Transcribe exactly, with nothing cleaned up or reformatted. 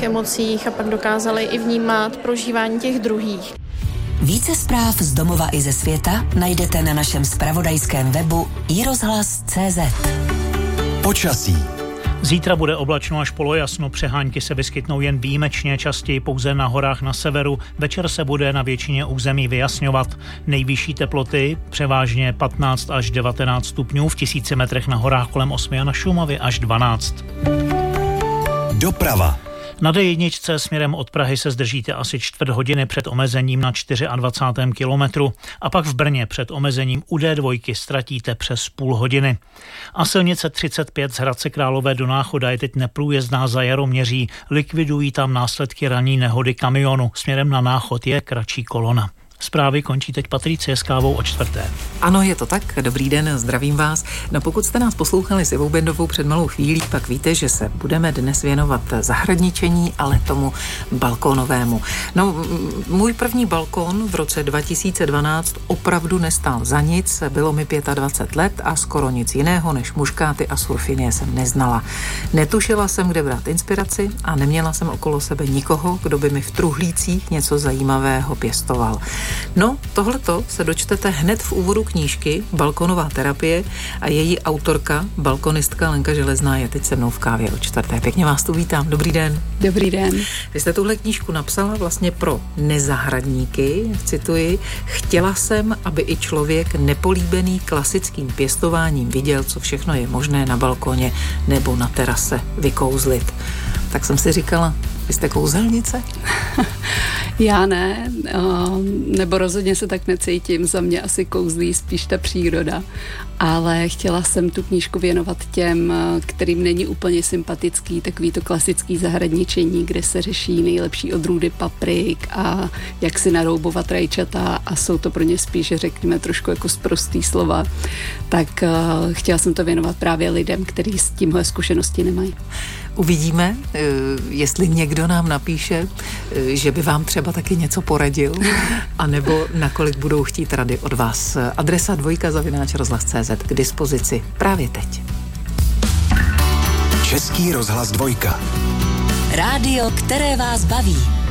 vlastních emocích a pak dokázali i vnímat prožívání těch druhých. Více zpráv z domova i ze světa najdete na našem zpravodajském webu i rozhlas tečka cé zet. Počasí. Zítra bude oblačno až polojasno, přehánky se vyskytnou jen výjimečně, častěji pouze na horách na severu. Večer se bude na většině území vyjasňovat. Nejvyšší teploty převážně patnáct až devatenáct stupňů, v tisíci metrech na horách kolem osmi a na Šumavě až dvanáct. Doprava. Na dé jedna směrem od Prahy se zdržíte asi čtvrt hodiny před omezením na dvacátém čtvrtém kilometru a pak v Brně před omezením u dé dva ztratíte přes půl hodiny. A silnice třicet pět z Hradce Králové do Náchoda je teď neprůjezdná za Jaroměří. Likvidují tam následky ranní nehody kamionu. Směrem na Náchod je kratší kolona. Zprávy končí teď Patricie s kávou o čtvrté. Ano, je to tak. Dobrý den, zdravím vás. No pokud jste nás poslouchali s Ivou Bendovou před malou chvílí, pak víte, že se budeme dnes věnovat zahradničení, ale tomu balkónovému. No, můj první balkón v roce dva tisíce dvanáct opravdu nestál za nic. Bylo mi dvacet pět let a skoro nic jiného než muškáty a surfinie jsem neznala. Netušila jsem, kde brát inspiraci a neměla jsem okolo sebe nikoho, kdo by mi v truhlících něco zajímavého pěstoval. No, tohleto se dočtete hned v úvodu knížky Balkonová terapie a její autorka, balkonistka Lenka Železná je teď se mnou v kávě o čtvrté. Pěkně vás tu vítám. Dobrý den. Dobrý den. Vy jste tuhle knížku napsala vlastně pro nezahradníky, cituji, chtěla jsem, aby i člověk nepolíbený klasickým pěstováním viděl, co všechno je možné na balkoně nebo na terase vykouzlit. Tak jsem si říkala, vy jste kouzelnice? Já ne, nebo rozhodně se tak necítím, za mě asi kouzlí spíš ta příroda, ale chtěla jsem tu knížku věnovat těm, kterým není úplně sympatický takový to klasický zahradničení, kde se řeší nejlepší odrůdy paprik a jak si naroubovat rajčata a jsou to pro ně spíš, řekněme, trošku jako sprostý slova, tak chtěla jsem to věnovat právě lidem, kteří s tímhle zkušenosti nemají. Uvidíme, jestli někdo nám napíše, že by vám třeba taky něco poradil, anebo nakolik budou chtít rady od vás. Adresa dvojka zavináč rozhlas tečka cé zet k dispozici právě teď. Český rozhlas dvojka. Rádio, které vás baví.